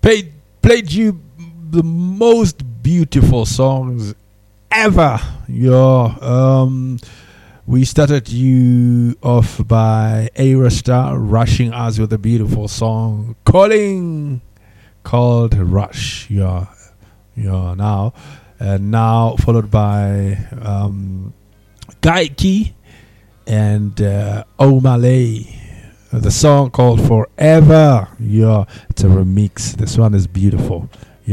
played you the most beautiful songs ever. We started you off by Aerostar rushing us with a beautiful song called Rush. Now followed by Gaiki and O'Malley. The song called Forever. It's a remix. This one is beautiful.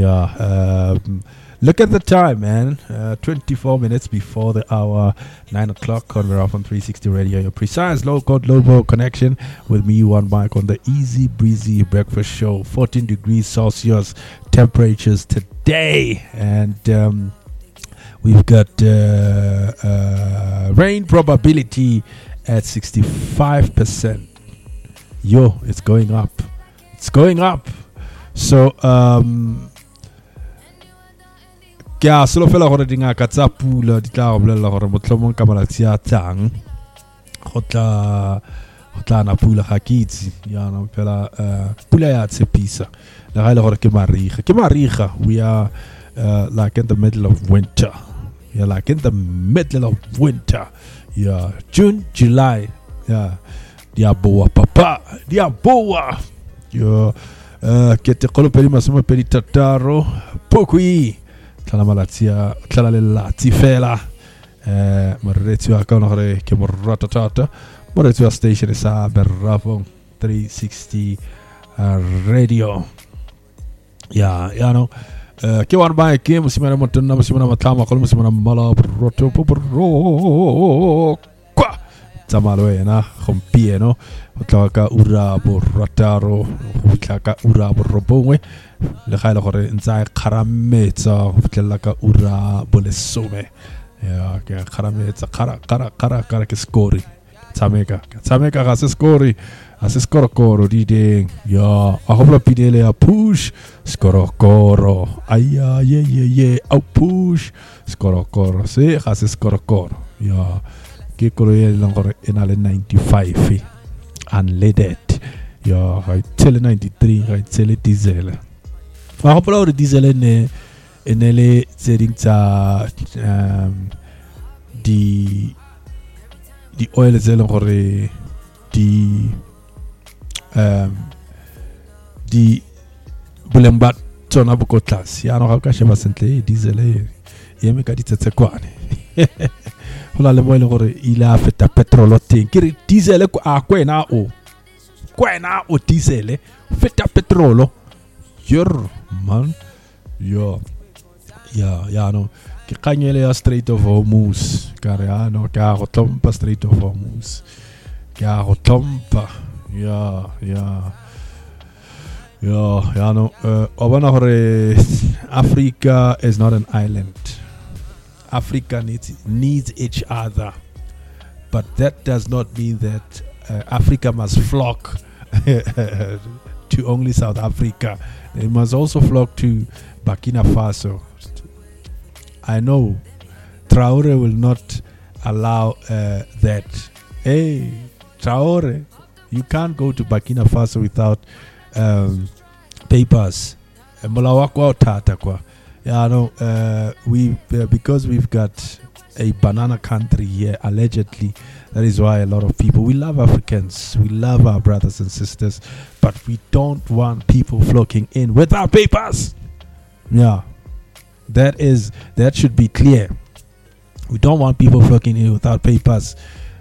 Look at the time, man. 24 minutes before the hour, 9 o'clock on We're Off on 360 Radio. Your precise, low-code, low-vo connection with me, One Mike, on the Easy Breezy Breakfast Show. 14 degrees Celsius temperatures today. And we've got rain probability at 65%. It's going up. It's going up. So, Kya solo fela gore dinga ka tsa pula di tla bolela gore motlhomong ka malatsi a tlang go tla na pula ga kitse yana fela pula ya tshepisa le ga ile gore ke mariga. We are like in the middle of winter. June, July. Diaboa papa diaboa ke te kolo pedi masoma pedi tataro pokui tla malatia tla le lati fela moretsi wa ka gore ke morata tata moretsi wa station sa Berravo 360 radio no ke wan ba ke musimana motonna musimana matlama kolo musimana mala roto popro kwa tsamalo ena gompieno go tla ka ura bo rataro go tla ka ura bo robongwe le ga ile gore ntsa e kharametsa go fitlela ka ura bo lesome ke kharametsa kara ke score tsameka ga se score a se skorokoro di ding a go pidele ya push skorokoro aya ye au push skorokoro se ga se skorokoro ke koloye langore ena le 95 unleaded ga tsele 93 ga tsele diesel fa go pola gore diesel ene le tsering tsa di oil tsele gore di boleng ba tsona bo ko tlase ya no ga ka sheba sentle diesel e me ka ditsetsekwane hola le mo ile gore ile a feta petrol teng ke re diesel a kwena o diesel feta petrol man no ke kanyele ya Strait of Hormuz ka re no ka go tlompa Strait of Hormuz ka go tlompa no obana gore Africa is not an island. Africa needs each other, but that does not mean that Africa must flock to only South Africa. They must also flock to Burkina Faso. I know Traore will not allow that. Hey, Traore, you can't go to Burkina Faso without papers. Because we've got a banana country here, allegedly. That is why a lot of people, we love Africans, we love our brothers and sisters, but we don't want people flocking in without papers. That should be clear. We don't want people flocking in without papers.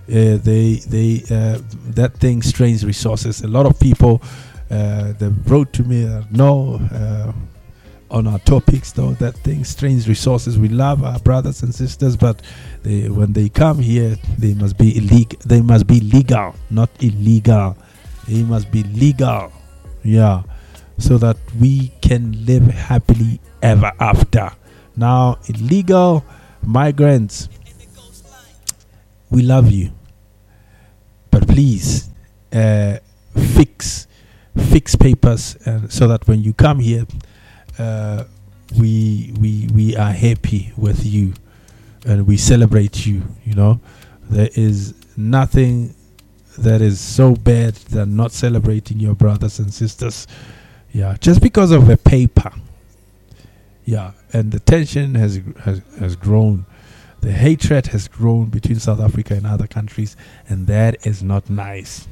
That thing strains resources. A lot of people they wrote to me on our topics, though, that thing strains resources. We love our brothers and sisters, but when they come here, they must be illegal. They must be legal, not illegal. They must be legal, so that we can live happily ever after. Now, illegal migrants, we love you, but please fix papers, so that when you come here, we are happy with you and we celebrate you. There is nothing that is so bad than not celebrating your brothers and sisters. Yeah, just because of a paper. Yeah, and the tension has grown. The hatred has grown between South Africa and other countries, and that is not nice.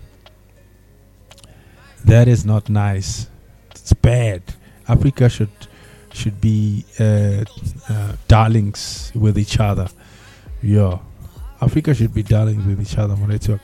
That is not nice. It's bad. Africa should be darlings with each other. Yeah, Africa should be darlings with each other.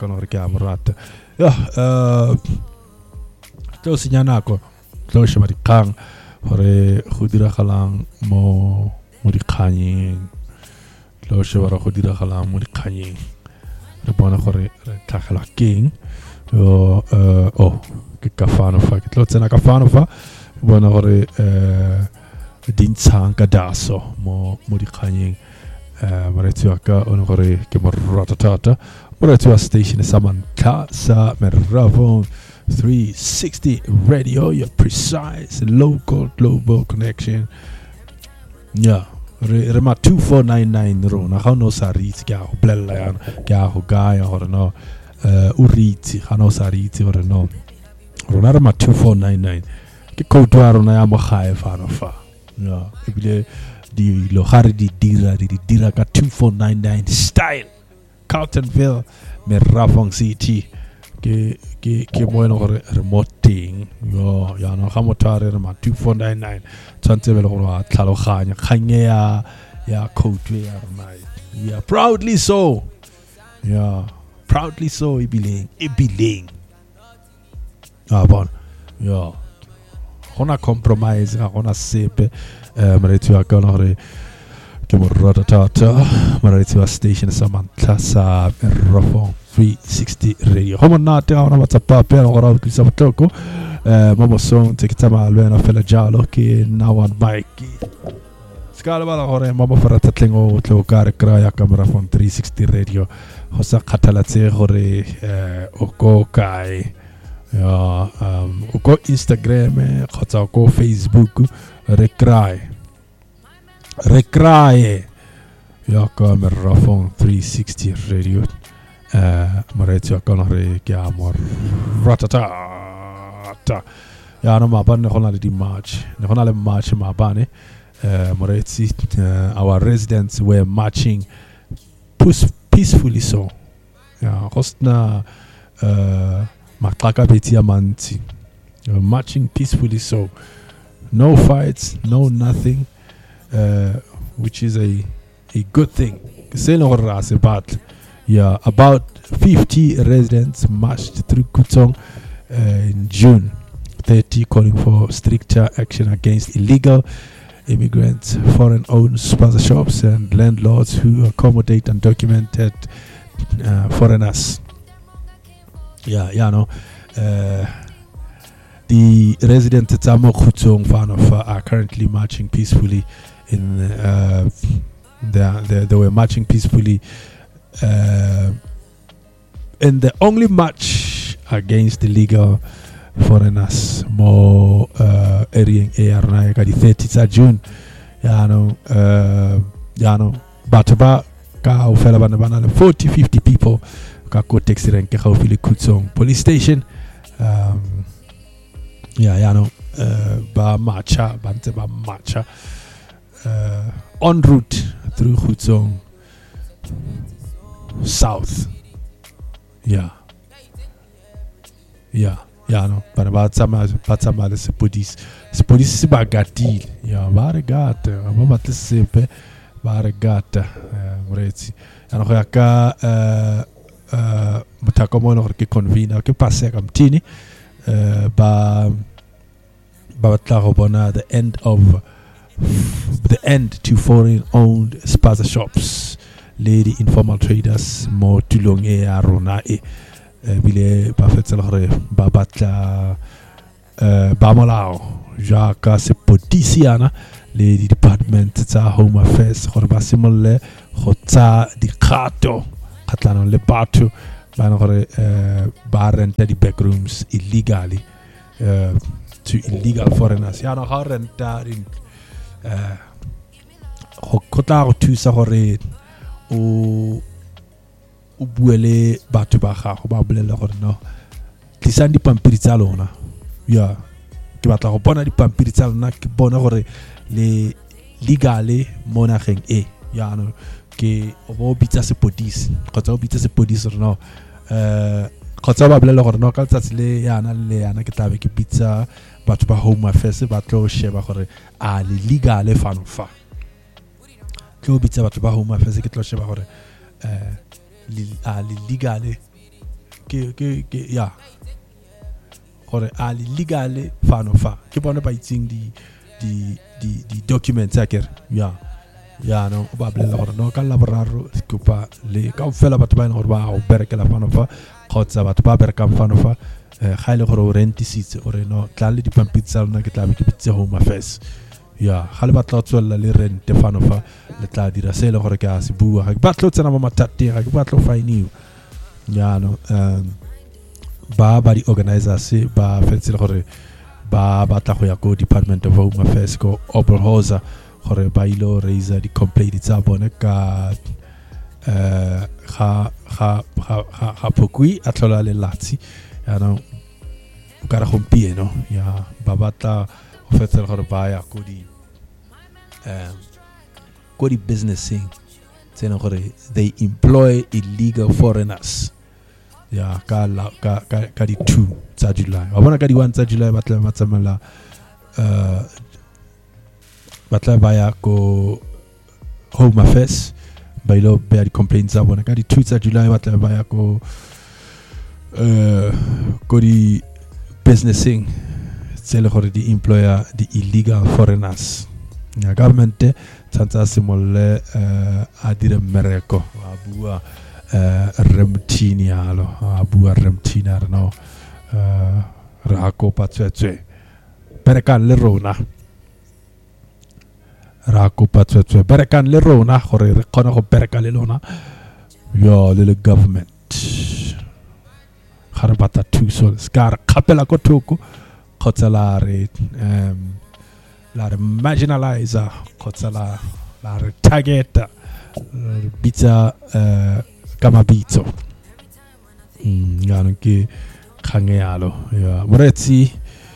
Yeah, to sinyanako, to shamarikang, hore khudira khalang mo murikhanyi, lo shabara khudira khalang murikhanyi. Rebona hore takhala king. Oh, ke kafanofa, ke tlotsena kafanofa. Bona hore dintsang ka daso mo murikhanyi. Maretsu ka ono hore ke moratatata. Maretsu station Samantha sa Meravon 360 radio, your precise local global connection. Yeah, rema 2499 ro na khano sarit kya ho blella yan kya ho gaya hore no uriti khano sarit hore no rona rema 2499 ke code wa rona ya mo khae fa no fa. Yeah, ebile di lo khare di dira ka 2499 style Carltonville Meravon City ke moeno gore remoting yo ya no ga motare re ma 2499 tsantse be le gore a tlhaloganya khanye ya code ya rona. Yeah, proudly so. Yeah, proudly so. Ibileng bon. Yeah, gona compromise ga gona sepe maretsi wa ka gore ke morata tata maretsi station Samantha sa Meravon 360 radio. Homo nate ona WhatsApp pe ora utlisa motoko momo song tekitama lwena fela jalo ke nawan Mike skala bala hore momo farata tlengo tlo kare kraya Meravon 360 radio hosa khathalatse gore oko kai ya oko Instagram khotsa oko Facebook rekrai ya Meravon 360 radio. Maretsi wa kana re kya mor ratata ya no mabane gona le di march ne gona le march mabane Maretsi our residents were marching peacefully so ya hostna makaka beti amanti marching peacefully so no fights, no nothing, which is a good thing. Yeah, about 50 residents marched through Kutong in June 30, calling for stricter action against illegal immigrants, foreign-owned sponsorships, and landlords who accommodate undocumented foreigners. Yeah, no. The residents at Tsamo Kutong Fanofa are currently marching peacefully. They were marching peacefully. In the only march against illegal foreigners, more airing AR9 the 30th June, Bataba ka ufela bana 40-50 people ka ko taxi rank ka ufili Kutong police station. Ba marcha en route through Kutong south. But about some the police bagatil. Yeah, baragata. Mama tsepe baragata. Mureti. Ano yaka mutakomo no ke convene ke passe kamtini ba tlarobona the end to foreign owned sponsorships. Lady informal traders mo tulong arona bile ba fetsela gore ba batla ba molao jaka se potisiana le department tsa home affairs gore ba simolle go tsa dikgato khatlana le batho ba no gore ba renta di backrooms illegally to illegal foreigners ya no ga renta go kotla go thusa gore o buele batho ba gago ba bolela gore no tlisang dipampiri tsa lona ya ke batla go bona dipampiri tsa lona ke bona gore le legale mo nageng yaanong ke o bo bitsa sepodisi kgotsa o bitsa sepodisi re no kgotsa ba bolela gore no ka letsatsi le yana ke tlabe ke bitsa batho ba Home Affairs ba tlo sheba gore a le legale fano fa tlo bitsa batho ba Home Affairs ke tlo sheba gore a le legale ke ya gore a le legale fano fa ke bona ba itsing di documents akere ya no ba bolela gore no ka la boraro kopa le ka fela batho ba ene gore ba go berekela fano fa kgotsa batho ba berekang fano fa ga ile gore o rentisitse ore no tla le dipampiri tsa lona ke tla be ke bitse Home Affairs ya ga le batla tswella le rente fano fa le tla dira se le gore ke a se bua ga ke batla tsena mo mathateng ga ke batla fainiwa ya no ba di organizers ba fetsile gore ba batla go ya go Department of Home Affairs go Oberhauser gore ba ilo raise di complaint tsa bone ka ga Phukwi a tlhola le latsi ya no ka re gompieno ya ba batla go fetsela gore ba ya go di businessing tsena gore they employ illegal foreigners ya ka di 2 tsa July wa bona ka di 1 tsa July ba tla matsamela batla ba ya go Home Affairs ba ilo be di complaints tsa bona ka di 2 tsa July batla ba ya go di businessing tsele gore di employer di illegal foreigners ya government tsantsa simolle a dire mmereko a bua remtini alo a bua remtini no ra kopa tswetswe berekan le rona ra kopa tswetswe berekan le rona gore re kgona go bereka le lona yo le government ga re batla thuso ska re kgapela ko thoko kgotsa la re marginalizer kgotsa la re targeta bitsa ka mabitso yaanong ke kgang yalo ya moretsi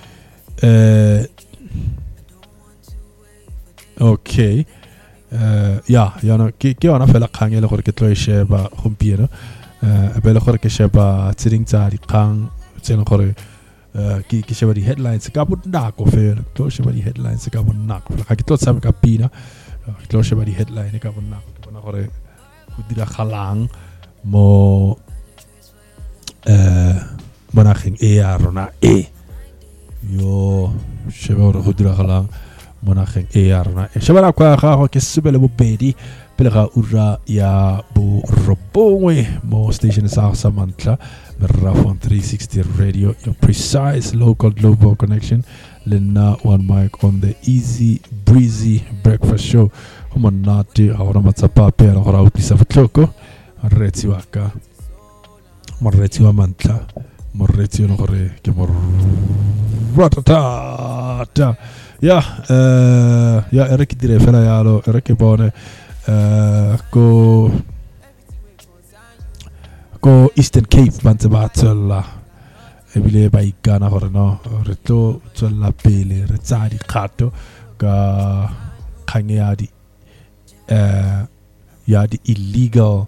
okay yaanong ke yona fela kgang e le gore ke tlo e sheba gompieno be le gore ke sheba tseding tsa dikgang tse leng gore ke sheba di headlines ka bonako fela ke tlo sheba di headlines ka bonako ga ke tlo tshameka pina ke tlo sheba di headline ka bonako ke bona gore go diragalang mo nageng ya rona yo sheba gore go diragalang mo nageng ya rona sheba la kwa gago ke sebele bobedi pele ga ura ya bo robongwe mo station sa Mantla Merafon 360 Radio, your precise local global connection. Lena one mic on the easy breezy breakfast show. Humanati ahora matsapa pe ahora utisa futloko. Marretsi waka. Marretsi wa Mantla. Marretsi no gore ke mor ratata. Ya Eric dire fela yalo Eric bone ko Eastern Cape bantse ba tswella ebile ba ikana gore no re tlo tswella pele re tsa di kgato ka kgang ya di illegal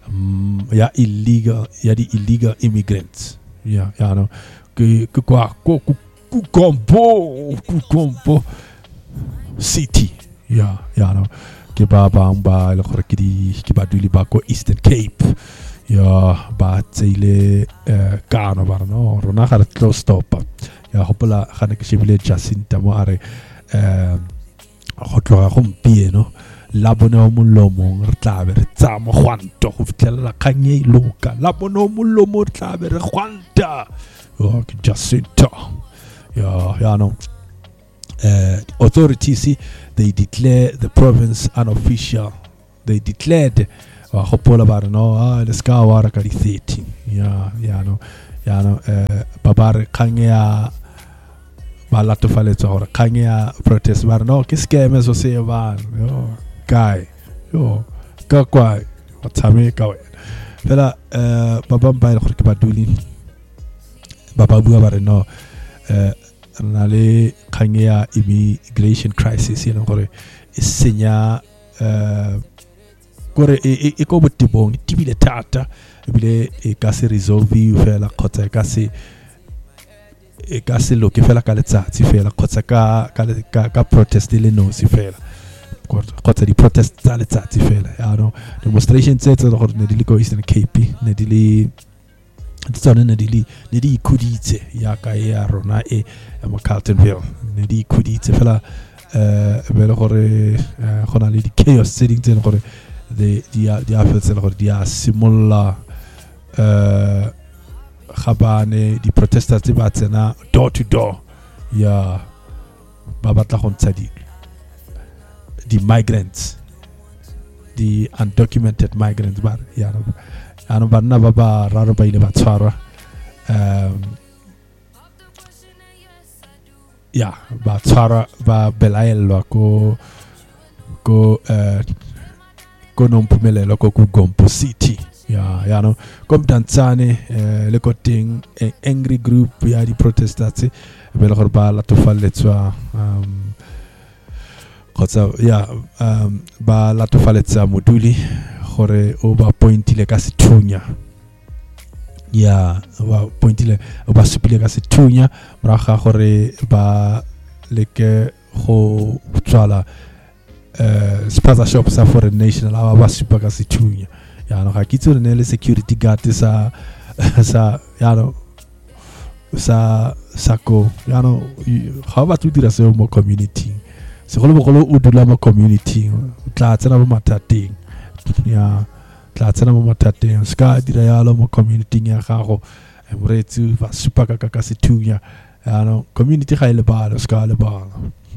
immigrants ya no ke kwa Kukombo city ya no ke ba le gore ke ba duli ba ko Eastern Cape ya ba tsile kano ba no rona ga re tlo stop ya hopola ga ne ke shebile Jacinta mo are go tloga gompieno la bone o molomo re tlabe re tsa mo gwanto go fitlela kganye iloka la bone o molomo re tlabe re gwanta yo ke Jacinta ya no authorities they declare the province unofficial. They declared hopola ba no le ska wara ka di 13 ya no babare kangea ba la tofaletsa gore kangea protest ba no ke skeme so se ba yo guy yo ka kwa watsame ka wena fela baba ba ile gore ke ba duli baba bua ba no na le kganye ya immigration crisis e leng gore e senya gore e go botibong tibile thata ebile e ka se resolve fela kgotsa e ka se loke fela ka letsatsi fela kgotsa ka protest le nosi fela kgotsa di protest tsa letsatsi fela demonstration tse gore ne di le go Eastern Cape ne di le tsone ne di ikhuditse ya ka ya rona ya Carletonville ne di ikhuditse fela bele gore gona le di chaos tse ding tse gore di a fetsela gore di a simolla gabane di protesters tse ba tsena door to door ya ba batla go ntsha di migrants, the undocumented migrants, but banna ba ba raro ba ile ba tshwarwa ba tshwarwa ba belaelwa ko Nompumelelo ko Gompo City no kom Dantsane le koting angry group ya di protestants be le gore ba la tofaletswa ba la tofaletsa moduli gore o ba pointile ka sethunya ba pointile o ba supile ka sethunya moraga gore ba leke go tswala spaza shop sa foreign national ba supa ka sethunya no ga kitso re ne le security guard sa ko ga ba dira se mo community segolo o dula mo community tla tsena mo mathateng tla tsena mo mathateng ska dira yalo mo community ya gago moretsi ba supa ka sethunya community ga ile bala ska le bala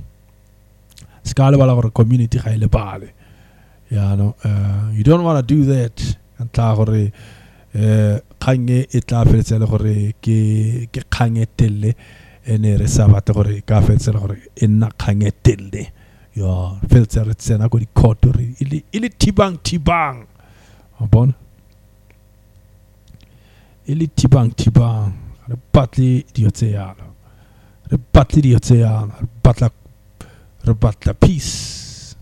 gore community ga ile bala you don't want to do that tla gore khange e tla fetsela gore ke khangetelle ene re sa batla gore ka fetsela gore e nna khangetelle fetsela tsena go di court re ile tibang bon ile tibang re batli di yalo re batla peace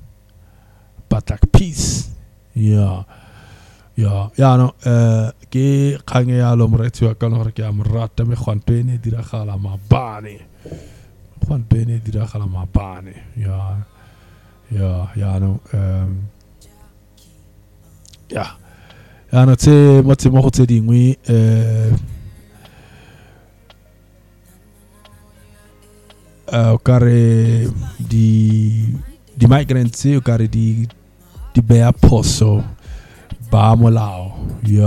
no ke khange ya lo moretsi wa kana gore ke a morata me khwantene diragala mabane no tse mo go tse dingwe o kare di migrants o kare di bea poso ba molao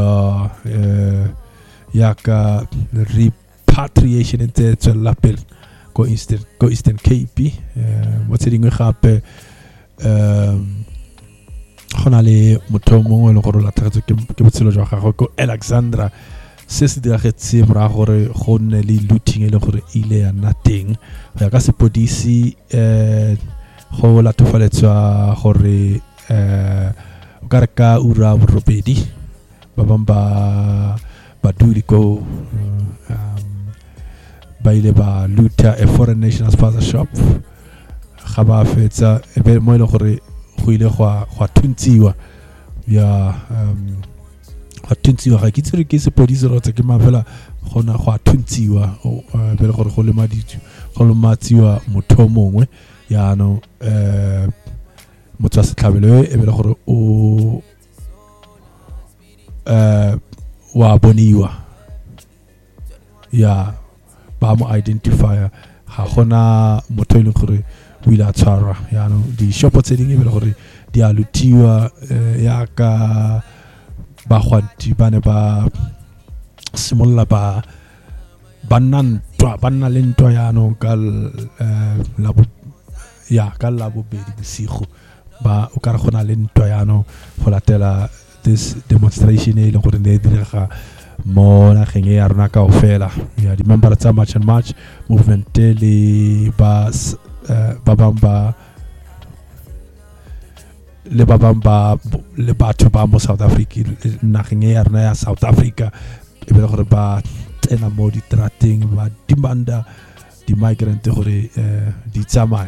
ka repatriation ntse tswela pele go Eastern Cape mo tse dingwe gape gona le motho mongwe le gore la tagetse ke botshelo jwa gagwe ko Alexandra se se diragetse mora gore go nne le looting le gore ile ya nna teng go ya ka sepodisi go la tofaletswa gore o ka re ka ura borobedi ba bang ba duli ko ba ile ba loota a foreign national spaza shop ga ba fetsa ebe mo ile gore go ile go thuntsiwa ga kitsere ke sepodisi rotse ke mafela gona go thuntsiwa be le gore go le matsiwa motho mongwe no motho wa setlhabelo e be le gore wa boniwa ba mo identifier ga gona motho e leng gore o ile a tshwarwa no di shopo tse dingwe e be le gore di a lutiwa ya ka ba gwanti ba ne ba simolla ba nna le ntwa no ka la bobedi bosigo ba o ka re gona le ntwa no go latela this demonstration e leng gore ne direga mo nageng ya rona ka ofela di member tsa March and March movement le ba le batho ba mo South Africa nageng ya rona ya South Africa e be le gore ba tsena mo ditrateng ba dimanda di migrant gore di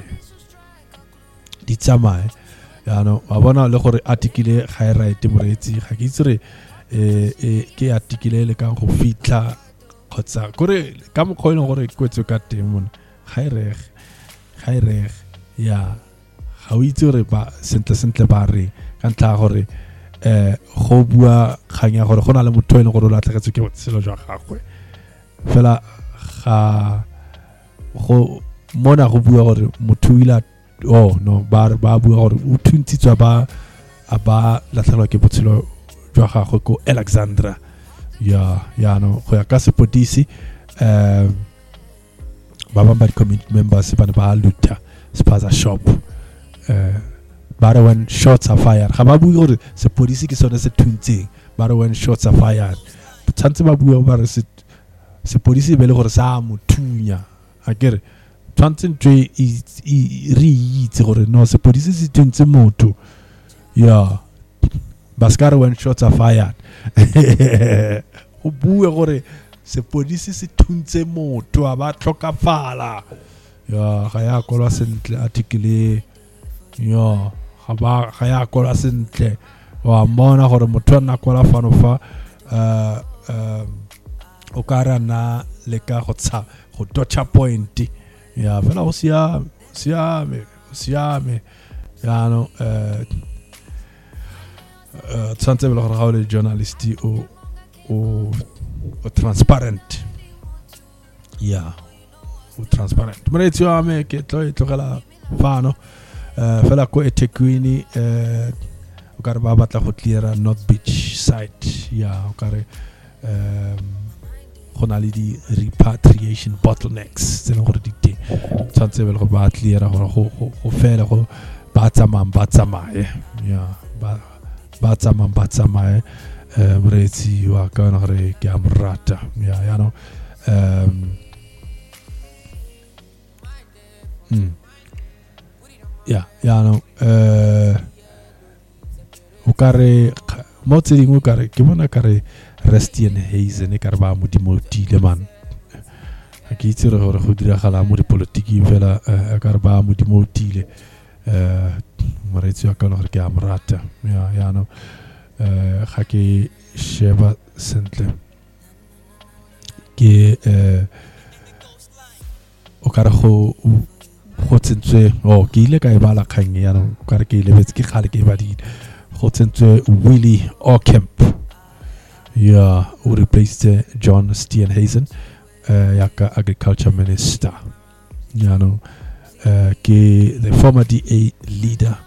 tsamaye no wa bona le gore article ga e right moretsi ga ke itse re ke article le ka go fitla khotsa gore ka mokgono gore kwetse ka teng mona ga e reg ya ga o itse re ba sentle ba re ka ntla gore go bua khanya gore gona le motho ene gore o latlhegetswe ke botshelo jwa gagwe fela ga go mona go bua gore motho ila no ba bua gore o thuntitswa ba latlhelwa ke botshelo jwa gagwe ko Alexandra ya no go ya ka sepodisi ba bang ba community members ba luta spaza shop but when shots are fired ga ba bua gore sepodisi ke sone se thuntseng but when shots are fired tshantse ba bua ba re sepodisi be le gore sa mothunya a kere tshwantse ntwe re itse gore no sepodisi se thuntse motho ya baskare when shots are fired o bue gore sepodisi se thuntse motho a ba tlhokafala ya ga ya kolwa sentle article ya ga ya kolwa sentle wa mona gore motho na kola fano fa o kara na le ka go tsa go touch point ya fela o siame ya no tsantse le gore ga o le journalist o transparent ya o transparent moretsi wa me ke tlogela fano fela ko eThekwini o ka re ba batla go cleara North Beach site ya o ka re go na le di repatriation bottlenecks tse gore di teng tsantse be go ba cleara gore go fela go ba tsamaye ya ba tsamaye moretsi wa ka na gore ke a morata ya no ya no o ka re mo tse dingwe ka re ke bona ka re Stian Hazen e ka re ba modimotile man a ke itse gore go diragala mo dipolotiki fela ka re ba modimotile moretsi wa ka gore ke a morata ya no ga ke sheba sentle ke o ka re go tsentswe ke ile ka e bala kgang ya no ka re ke ile betse ke gale ke ba di go tsentswe Willie Ocamp who replaced John Steenhuisen yaka agriculture minister ke the former DA leader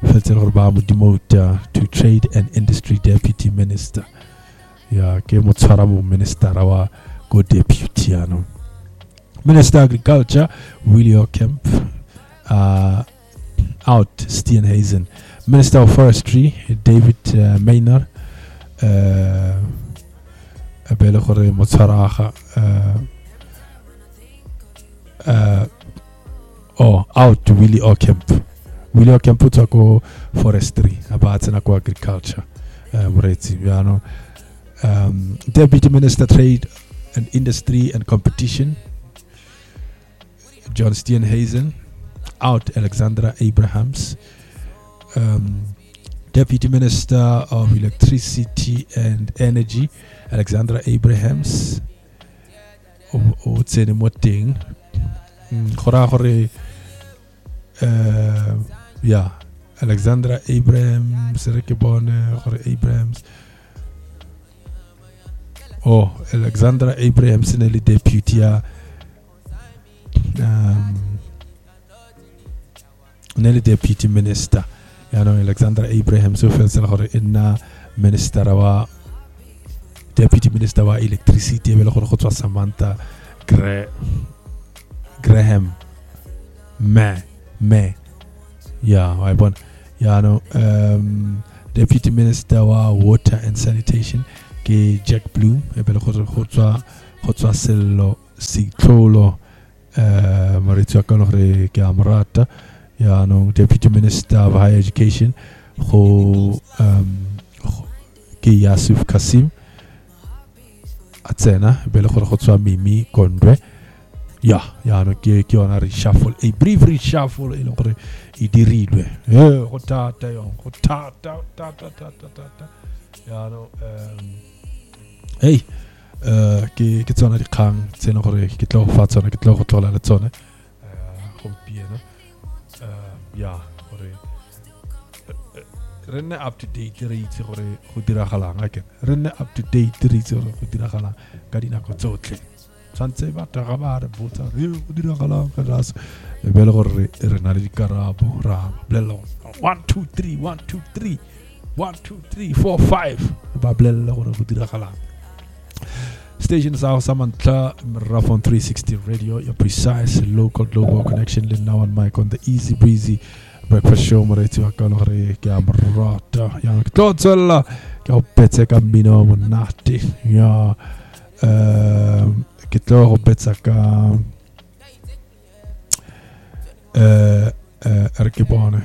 to trade and industry deputy minister ke motshwara mo minister wa go deputy minister agriculture Willie Ocamp out Steenhuisen. Minister of Forestry David Maynard bele gore motshwaraga out Willie Ocamp tswa ko forestry ba tsena ko agriculture moretsi deputy minister trade and industry and competition John Steenhuisen out Alexandra Abrahams. Deputy Minister of Electricity and Energy Alexandra Abrahams o tsene mo teng gora gore Alexandra Abrahams re ke bone gore Abrahams Alexandra Abrahams ne le deputy ya ne le deputy minister Alexandra Abrahams so fela gore ena minister wa deputy minister wa electricity bele gore go tswa Samantha Graham I bon deputy minister wa water and sanitation ke Jack Bloom bele gore go tswa sello sitlolo Maritza Kanore ke amrata deputy minister of higher education ke Yusuf Kasim atsena bele gore go tswa Mimi Kondwe ya no ke ona reshuffle a brief reshuffle e le gore e dirilwe go tata yo go tata ya no hey ke tsona dikgang tse ne gore ke tlo go fa tsona ke tlo go tlola le tsone gompieno ya gore re nne up to date re itse gore go diragalang again re nne up to date re itse gore go diragalang ka dinako tsotlhe tshwantse batho ga ba re botsa re go diragalang ka rasa e be le gore re na le dikarabo ra bolela 1 2 3 1 2 3 1 2 3 4 5 ba bolela gore go diragalang station sa go samantla Marathon 360 radio your precise local global connection le now on mic on the easy breezy breakfast show moretsi wa ka le gore ke a morata ya ke tlotsela ke go petse ka mmino monate ya ke tlo go betsa ka re ke bone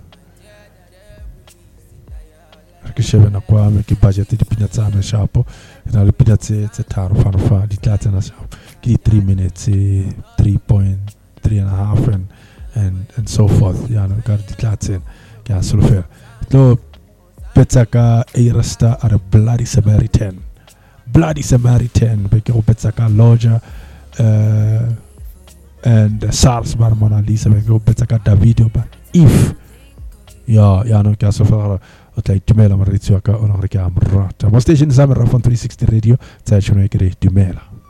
ke shebe na kwa me ke budget di pina tsa me shapo na le pina tse tharo fa di tla tsena shapo ke 3 minutes 3.3 and a half and so forth ya no ka di tla tsena ke a solfer tlo betsa ka a rasta are bloody Samaritan be ke go betsa ka Loja and SARS bar Mona Lisa be ke go betsa ka Davido ba if ya no ke a solfer o tla itumela moretsi wa ka o no re ke a morata mo station sa Marathon 360 radio tsa tshone ke re dumela